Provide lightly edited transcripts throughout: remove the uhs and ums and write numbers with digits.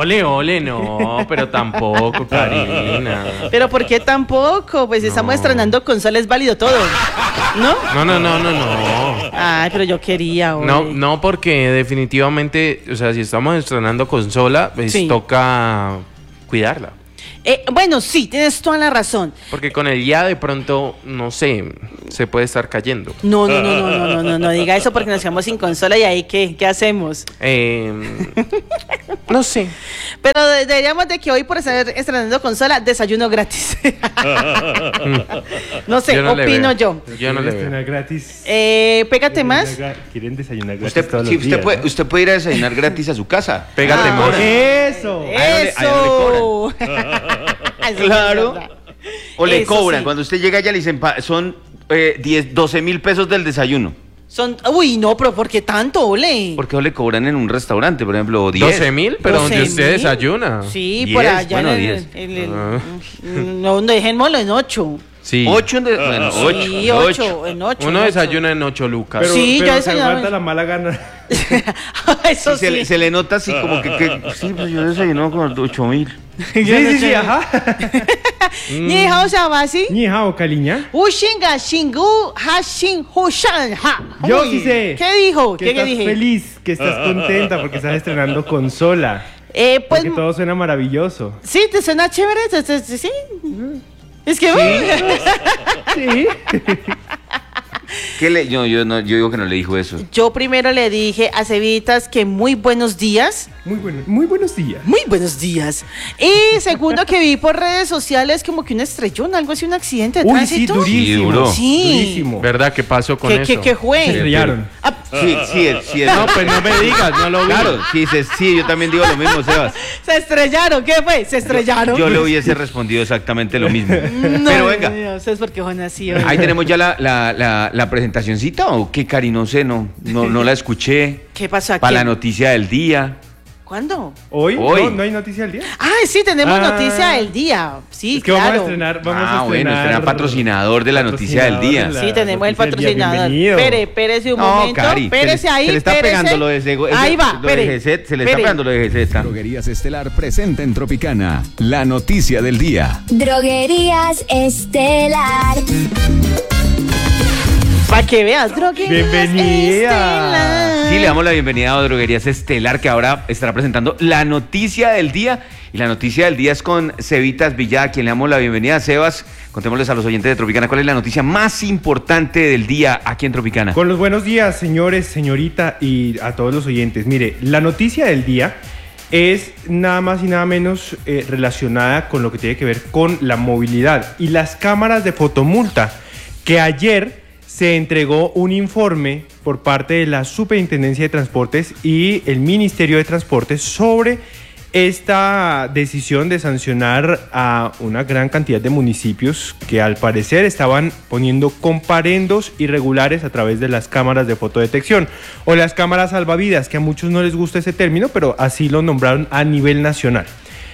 Ole, no, pero tampoco, Karina. Pero ¿por qué tampoco? Pues estamos estrenando consola, es válido todo, ¿no? No. Ay, pero yo quería, ole. No, porque definitivamente, o sea, si estamos estrenando consola, pues Sí. toca cuidarla. Bueno, sí, tienes toda la razón. Porque con el ya de pronto, no sé, se puede estar cayendo. No diga eso porque nos quedamos sin consola y ahí ¿qué hacemos? No sé. Pero deberíamos de que hoy por estar estrenando consola, desayuno gratis. No sé, Yo no le opino veo. yo. Yo no le veo. Desayunar gratis. Pégate más. Quieren desayunar gratis todos Sí, los días, ¿no? usted puede ir a desayunar gratis a su casa. Pégate Ah. más. ¡Eso! Eso. Eso sí es Claro. verdad. O le Eso cobran. sí. Cuando usted llega allá le dicen, son 12.000 pesos del desayuno. Uy, no, pero ¿por qué tanto, ole? ¿Por qué no le cobran en un restaurante, por ejemplo, 10? 12.000, pero donde 12.000. usted desayuna. Sí, 10, por allá bueno, en 10. no, dejémoslo en 8. Sí. 8 bueno, 8. Sí, 8, en 8. Uno desayuna en 8 lucas. Pero, Sí, pero ya se desayunaba. aguanta la mala gana. Eso sí. Se le nota así como que sí, pues yo desayuno con 8.000. Sí, ajá. Ni hao sabasi. Ni hao, cariña. Ushinga shingu hashin hushan ha. Yo Uy, sí sé. ¿Qué dijo? Que ¿Qué estás dije? feliz, que estás contenta porque estás estrenando consola. Pues Porque todo suena maravilloso. sí, te suena chévere, sí. Es que Sí. Yo digo que no le dijo eso. yo primero le dije a Cevitas que muy buenos días. Muy buenos días. Muy buenos días. Y segundo que vi por redes sociales como que un estrellón, algo así, un accidente de Uy, sí, tránsito. durísimo. Sí, duro. Sí. Durísimo. ¿Verdad? ¿Qué pasó con eso? ¿Qué fue? Se estrellaron. Ah, Sí. No, pues no me digas, no lo vi. Claro, sí, yo también digo lo mismo, Sebas. se estrellaron, ¿qué fue? Se estrellaron. Yo le hubiese respondido exactamente lo mismo. No, Pero venga, Dios, es porque son así. ahí tenemos ya la presentacioncita, ¿o qué, Cari? No sé, no la escuché. ¿Qué pasó aquí? Para la noticia del día. ¿Cuándo? ¿Hoy? Hoy. ¿No hay noticia del día? Ah, sí, tenemos Ah. noticia del día. Sí, Es que claro. vamos a estrenar. Bueno, estrenar patrocinador de la noticia del día. patrocinador de Sí, tenemos el noticia del día. patrocinador. Bienvenido. Espérese un No, momento. Cari, Espérese ahí. se le está espérese. pegando lo de Ahí va, lo de espere. GZ, se le está Espere. pegando lo de GZ. Droguerías Estelar presenta en Tropicana la noticia del día. Droguerías Estelar. Para que veas, droguerías Bienvenida. Estelar. Sí, le damos la bienvenida a Droguerías Estelar, que ahora estará presentando la noticia del día. Y la noticia del día es con Cevitas Villada, a quien le damos la bienvenida. Sebas, contémosles a los oyentes de Tropicana cuál es la noticia más importante del día aquí en Tropicana. Con los buenos días, señores, señorita y a todos los oyentes. Mire, la noticia del día es nada más y nada menos relacionada con lo que tiene que ver con la movilidad y las cámaras de fotomulta, que ayer se entregó un informe por parte de la Superintendencia de Transportes y el Ministerio de Transportes sobre esta decisión de sancionar a una gran cantidad de municipios que al parecer estaban poniendo comparendos irregulares a través de las cámaras de fotodetección o las cámaras salvavidas, que a muchos no les gusta ese término, pero así lo nombraron a nivel nacional.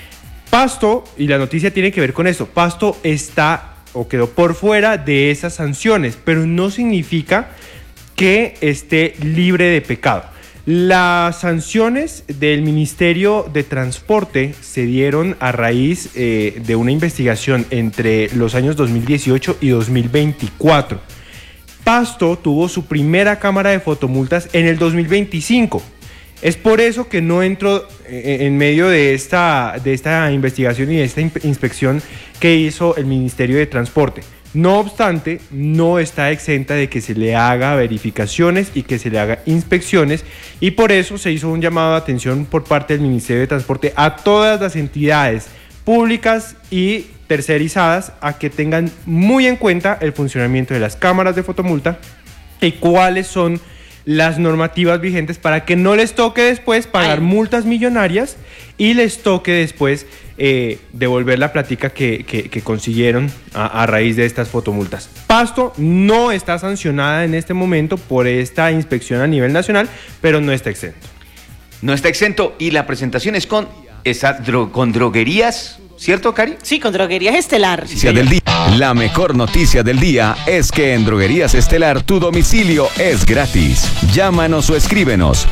Pasto, y la noticia tiene que ver con eso, Pasto está o quedó por fuera de esas sanciones, pero no significa que esté libre de pecado. Las sanciones del Ministerio de Transporte se dieron a raíz de una investigación entre los años 2018 y 2024. Pasto tuvo su primera cámara de fotomultas en el 2025. Es por eso que no entró en medio de esta investigación y de esta inspección que hizo el Ministerio de Transporte. No obstante, no está exenta de que se le haga verificaciones y que se le haga inspecciones, y por eso se hizo un llamado de atención por parte del Ministerio de Transporte a todas las entidades públicas y tercerizadas a que tengan muy en cuenta el funcionamiento de las cámaras de fotomulta y cuáles son las normativas vigentes para que no les toque después pagar multas millonarias y les toque después devolver la plática que consiguieron a raíz de estas fotomultas. Pasto no está sancionada en este momento por esta inspección a nivel nacional, pero no está exento. No está exento, y la presentación es con Droguerías ¿Cierto, Cari? Sí, con Droguerías Estelar. Noticia del día. La mejor noticia del día es que en Droguerías Estelar tu domicilio es gratis. Llámanos o escríbenos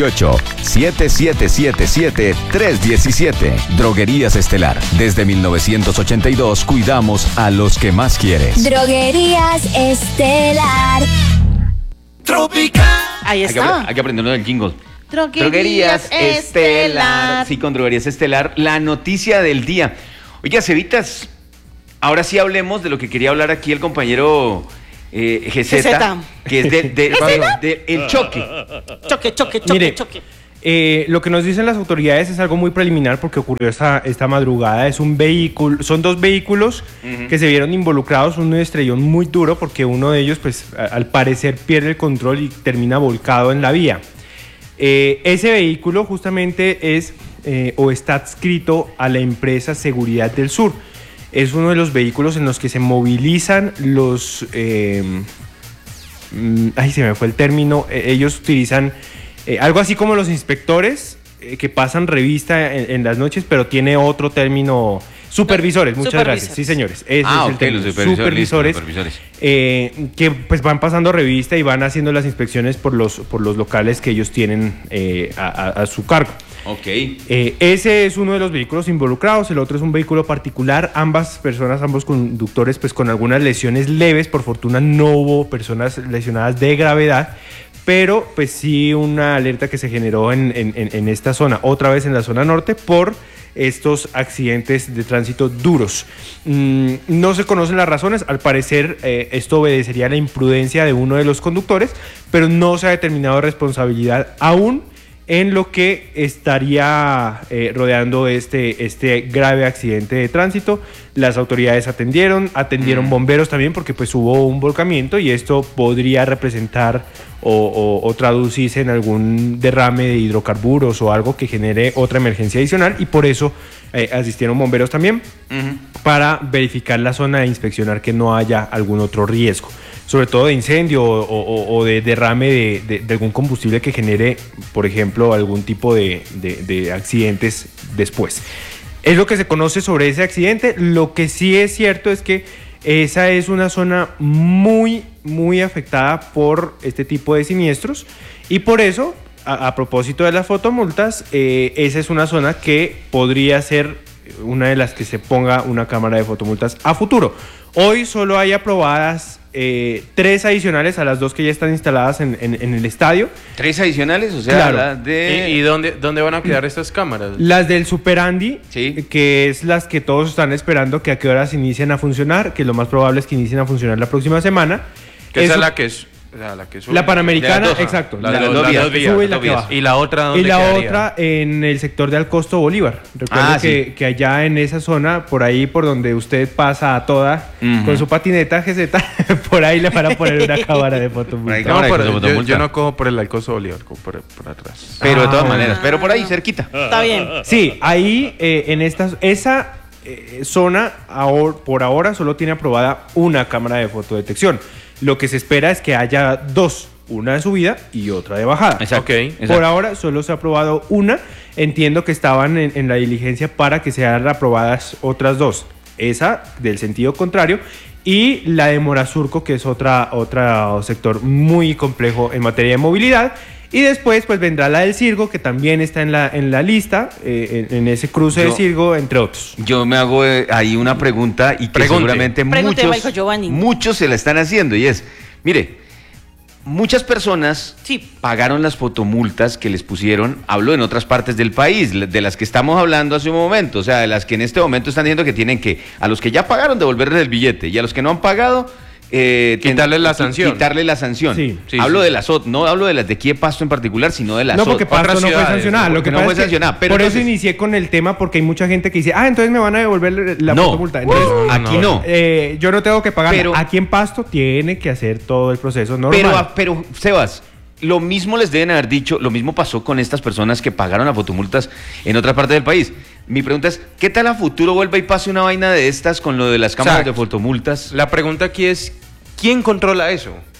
318-7777-317. Droguerías Estelar. Desde 1982 cuidamos a los que más quieres. Droguerías Estelar. Ahí está. Hay que aprenderlo del jingle. Droguerías Estelar. Sí, con Droguerías Estelar, la noticia del día. Oiga, Cevitas, ahora sí hablemos de lo que quería hablar aquí el compañero GZ, que es el choque. Choque, Mire, choque. Lo que nos dicen las autoridades es algo muy preliminar porque ocurrió esta madrugada. Son dos vehículos que se vieron involucrados, un estrellón muy duro porque uno de ellos, pues, al parecer pierde el control y termina volcado en la vía. Ese vehículo justamente es o está adscrito a la empresa Seguridad del Sur. Es uno de los vehículos en los que se movilizan los... se me fue el término. Ellos utilizan algo así como los inspectores que pasan revista en las noches, pero tiene otro término... Supervisores, muchas gracias. Sí, señores. Ese es el término. Los supervisores. Que pues van pasando revista y van haciendo las inspecciones por los locales que ellos tienen a su cargo. Ok. Ese es uno de los vehículos involucrados, el otro es un vehículo particular. Ambos conductores, pues con algunas lesiones leves. Por fortuna no hubo personas lesionadas de gravedad, pero pues sí una alerta que se generó en esta zona, otra vez en la zona norte, por estos accidentes de tránsito duros. No se conocen las razones, al parecer esto obedecería a la imprudencia de uno de los conductores, pero no se ha determinado responsabilidad aún en lo que estaría rodeando este grave accidente de tránsito. Las autoridades atendieron bomberos también, porque pues hubo un volcamiento y esto podría representar o traducirse en algún derrame de hidrocarburos o algo que genere otra emergencia adicional, y por eso asistieron bomberos también para verificar la zona e inspeccionar que no haya algún otro riesgo, sobre todo de incendio o de derrame de algún combustible que genere, por ejemplo, algún tipo de accidentes después. Es lo que se conoce sobre ese accidente. Lo que sí es cierto es que esa es una zona muy, muy afectada por este tipo de siniestros, y por eso, a propósito de las fotomultas, esa es una zona que podría ser una de las que se ponga una cámara de fotomultas a futuro. Hoy solo hay aprobadas 3 adicionales a las 2 que ya están instaladas en el estadio. 3 adicionales, o sea, claro. las de... ¿Y dónde van a quedar estas cámaras? Las del Super Andy, Sí. que es las que todos están esperando que a qué horas inicien a funcionar, que lo más probable es que inicien a funcionar la próxima semana. Que esa Eso- es la que es... O sea, la que sube. La Panamericana, De las dos, exacto. La de La las dos dos vías, vías, sube y las la dos que vías. baja. ¿Y la otra Y dónde la quedaría? otra en el sector de Alcosto Bolívar. Recuerden sí. que allá en esa zona, por ahí por donde usted pasa a toda con su patineta GZ, por ahí le van a poner una cámara de fotomulta. Ahí No, cámara de pero fotomulta. yo no cojo por el Alcoso Bolívar, cojo por atrás. Pero de todas bueno. maneras, pero por ahí, cerquita. Está bien. Sí, ahí en esa zona por ahora solo tiene aprobada una cámara de fotodetección. Lo que se espera es que haya 2, una de subida y otra de bajada. Exacto. Ok. Exacto. Por ahora solo se ha aprobado una. Entiendo que estaban en la diligencia para que sean aprobadas otras 2. Esa del sentido contrario y la de Morazurco, que es otro sector muy complejo en materia de movilidad. Y después pues vendrá la del Sirgo, que también está en la lista, en ese cruce de Yo- Sirgo, entre otros. Yo me hago ahí una pregunta y que Pregunte. seguramente Pregunte, Michael Giovanni. muchos se la están haciendo, y es, mire, muchas personas Sí. pagaron las fotomultas que les pusieron, hablo en otras partes del país, de las que estamos hablando hace un momento, o sea, de las que en este momento están diciendo que tienen que, a los que ya pagaron, devolverles el billete, y a los que no han pagado... Quitarles la sanción. Quitarle la sanción. Sí. Sí, hablo sí. de las no hablo de las de aquí de Pasto en particular, sino de las No, porque otras. Pasto no fue ciudades, sancionada. ¿no? Lo que Porque no pasa fue es que sancionada, pero por eso entonces- inicié con el tema, porque hay mucha gente que dice, entonces me van a devolver la No. fotomulta. Entonces, Aquí no. yo no tengo que pagar. Pero- Aquí en Pasto tiene que hacer todo el proceso normal. Pero, Sebas, lo mismo les deben haber dicho, lo mismo pasó con estas personas que pagaron las fotomultas en otra parte del país. Mi pregunta es, ¿qué tal a futuro vuelva y pase una vaina de estas con lo de las cámaras Exacto. de fotomultas? La pregunta aquí es, ¿quién controla eso?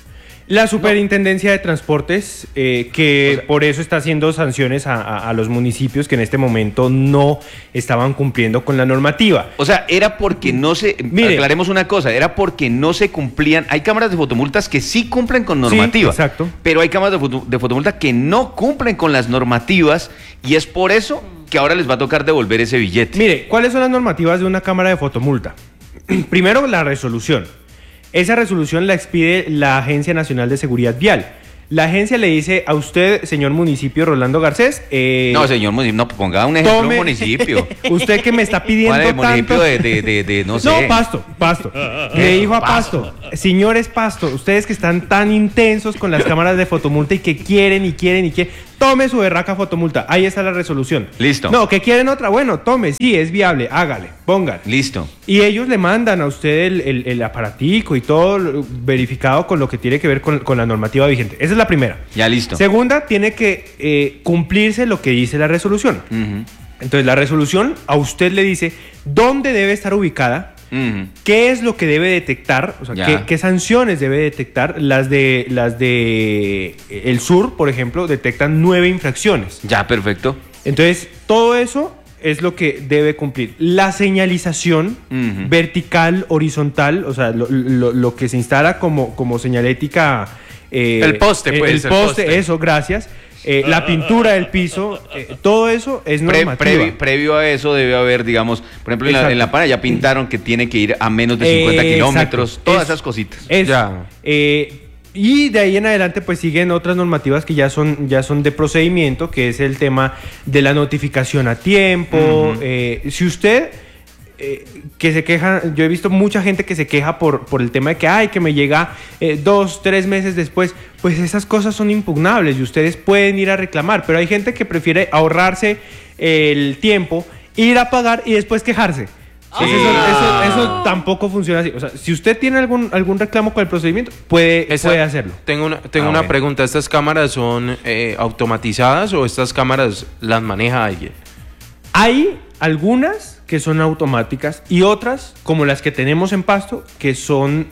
La Superintendencia de Transportes, que O sea, por eso está haciendo sanciones a los municipios que en este momento no estaban cumpliendo con la normativa. O sea, era porque no se... Mire. Aclaremos una cosa, era porque no se cumplían... Hay cámaras de fotomultas que sí cumplen con normativa. Sí, exacto. Pero hay cámaras de fotomulta que no cumplen con las normativas y es por eso que ahora les va a tocar devolver ese billete. Mire, ¿cuáles son las normativas de una cámara de fotomulta? Primero, la resolución. Esa resolución la expide la Agencia Nacional de Seguridad Vial. La agencia le dice a usted, señor municipio Rolando Garcés... No, señor municipio, no, ponga un ejemplo, un municipio. Usted que me está pidiendo ¿Cuál es el municipio tanto... no sé? No, Pasto. Le dijo a Pasto, señores Pasto, ustedes que están tan intensos con las cámaras de fotomulta y que quieren, tome su berraca fotomulta. Ahí está la resolución. Listo. No, que quieren otra, bueno, tome, sí, es viable, hágale, pongan. Listo. Y ellos le mandan a usted el aparatico y todo verificado con lo que tiene que ver con la normativa vigente. Esa es la primera. Ya listo. Segunda, tiene que cumplirse lo que dice la resolución. Ujú, Entonces, la resolución a usted le dice dónde debe estar ubicada, ujú. qué es lo que debe detectar, o sea, Ya. qué sanciones debe detectar. Las de el sur, por ejemplo, detectan 9 infracciones. Ya, perfecto. Entonces, todo eso es lo que debe cumplir. La señalización Ujú. vertical, horizontal, o sea, lo que se instala como señalética. El poste, pues, El el poste, poste. eso, gracias. La pintura del piso, todo eso es normativa. Previo a eso debe haber, digamos, por ejemplo, Exacto. en la pana ya pintaron que tiene que ir a menos de 50 kilómetros, Exacto. todas Eso. esas cositas. Eso. Ya. Y de ahí en adelante pues siguen otras normativas que ya son de procedimiento, que es el tema de la notificación a tiempo. Si usted que se queja, yo he visto mucha gente que se queja por el tema de que me llega 2, 3 meses después, pues esas cosas son impugnables y ustedes pueden ir a reclamar, pero hay gente que prefiere ahorrarse el tiempo, ir a pagar y después quejarse. Entonces, eso tampoco funciona así. O sea, si usted tiene algún reclamo con el procedimiento, puede hacerlo. Tengo una bueno. pregunta. ¿Estas cámaras son automatizadas o estas cámaras las maneja alguien? Hay algunas que son automáticas y otras, como las que tenemos en Pasto, que son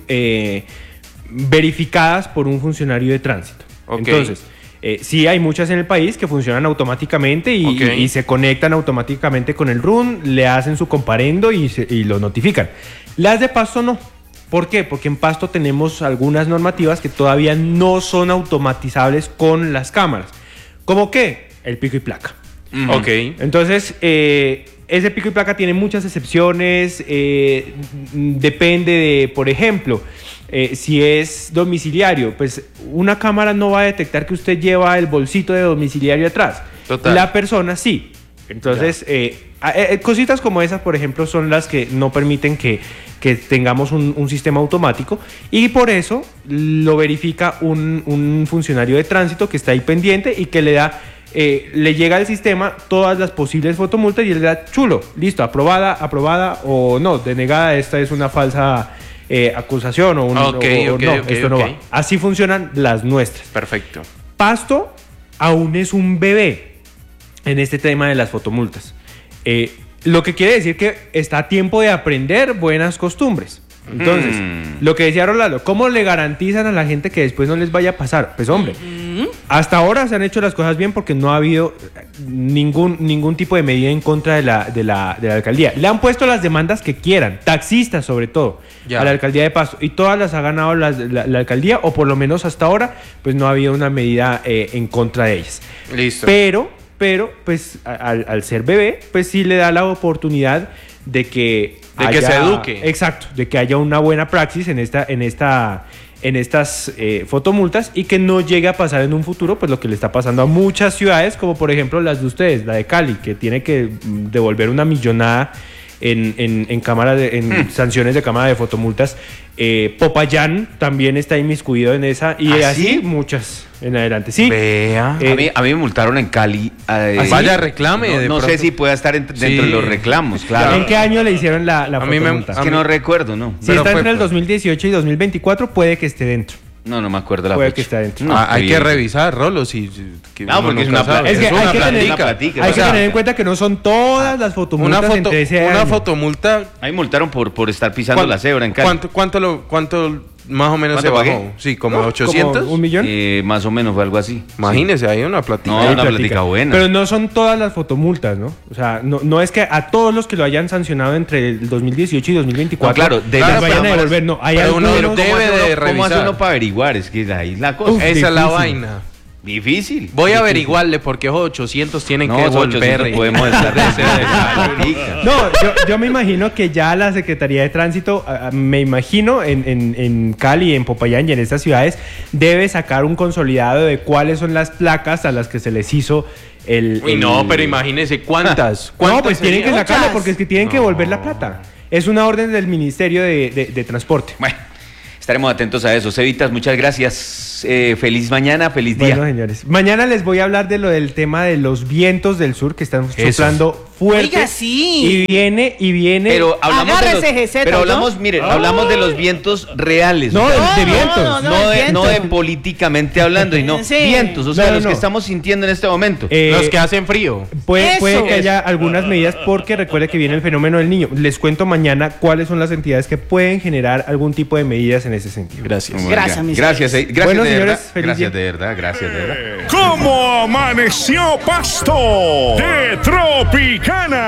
verificadas por un funcionario de tránsito. Ok. Entonces, sí hay muchas en el país que funcionan automáticamente y se conectan automáticamente con el RUN, le hacen su comparendo y lo notifican. Las de Pasto no. ¿Por qué? Porque en Pasto tenemos algunas normativas que todavía no son automatizables con las cámaras. ¿Cómo qué? El pico y placa. Ok. Entonces, ese pico y placa tiene muchas excepciones, depende de, por ejemplo, si es domiciliario, pues una cámara no va a detectar que usted lleva el bolsito de domiciliario atrás. Total. La persona sí. Entonces, cositas como esas, por ejemplo, son las que no permiten que tengamos un sistema automático y por eso lo verifica un funcionario de tránsito que está ahí pendiente y que le llega al sistema todas las posibles fotomultas y él le da chulo, listo, aprobada o no, denegada, esta es una falsa acusación o no, esto no va. Así funcionan las nuestras. Perfecto. Pasto aún es un bebé en este tema de las fotomultas. Lo que quiere decir que está a tiempo de aprender buenas costumbres. Entonces, lo que decía Rolando, ¿cómo le garantizan a la gente que después no les vaya a pasar? Pues hombre, hasta ahora se han hecho las cosas bien porque no ha habido ningún tipo de medida en contra de la alcaldía. Le han puesto las demandas que quieran, taxistas sobre todo, Ya. a la alcaldía de Pasto, y todas las ha ganado la alcaldía, o por lo menos hasta ahora, pues no ha habido una medida en contra de ellas. Listo. Pero pues al ser bebé, pues sí le da la oportunidad de que que se eduque. Exacto, de que haya una buena praxis en estas fotomultas y que no llegue a pasar en un futuro pues lo que le está pasando a muchas ciudades, como por ejemplo las de ustedes, la de Cali, que tiene que devolver una millonada en sanciones de cámara de fotomultas. Popayán también está inmiscuido en esa y ¿Ah, así sí? muchas en adelante. Sí. Vea. A mí me multaron en Cali. Vaya, reclame. No, de no sé pronto. si pueda estar dentro Sí. de los reclamos, claro. ¿En qué año le hicieron la A mí me- fotomulta? Es que no recuerdo, ¿no? Si Pero está fue- entre el 2018 y 2024, puede que esté dentro. No me acuerdo la Puede fecha. que esté adentro. No, Hay que bien. revisar, Rolo, si que No, uno porque es nunca una sabe. Es que una hay que tener- platica. platica, Hay o que sea, tener en cuenta que no son todas las fotomultas Una entre ese una año. fotomulta. A mí me multaron por estar pisando la cebra en Cali. ¿Cuánto más o menos se ¿Cuánto bajó. pagué? Sí, como ¿Como 800. ¿1 millón? Más o menos fue algo así. Imagínese, hay una platica. No, Hay una plática buena. Pero no son todas las fotomultas, ¿no? O sea, no es que a todos los que lo hayan sancionado entre el 2018 y 2024 No, claro, de las las vayan a cámaras- devolver. No, hay pero uno algunos... debe de ¿Cómo hace revisar. uno para averiguar? Es que ahí es la cosa. Uf, Esa es la difícil. vaina. Difícil. Voy a averiguarle porque esos 800 tienen No, que esos 800 volver. podemos estar de platica. No, yo me imagino que ya la Secretaría de Tránsito, me imagino en Cali, en Popayán y en estas ciudades, debe sacar un consolidado de cuáles son las placas a las que se les hizo el... Uy, el- no, pero imagínese cuántas. No, ¿Cuántas pues tienen que serían? sacarlo Muchas. porque es que tienen que devolver la plata. Es una orden del Ministerio de Transporte. Bueno, estaremos atentos a eso. Cevitas, muchas gracias. Feliz mañana, feliz día. Bueno, señores, mañana les voy a hablar de lo del tema de los vientos del sur que están Eso. soplando fuerte. Oiga, sí. Y viene. Pero hablamos de los, Agárrese, GZ, pero ¿no? hablamos, miren, hablamos de los vientos reales. No, o sea, de vientos. no de vientos. políticamente hablando, y no Sí. vientos, o sea, No, no, los no. que estamos sintiendo en este momento. Los que hacen frío. Puede Eso. que haya algunas medidas porque recuerde que viene el fenómeno del niño. Les cuento mañana cuáles son las entidades que pueden generar algún tipo de medidas en ese sentido. Gracias. Gracias, mis Gracias, gracias Bueno, de señores, verdad. feliz Gracias día. de verdad, gracias de verdad. ¿Cómo amaneció Pasto? De Tropicana.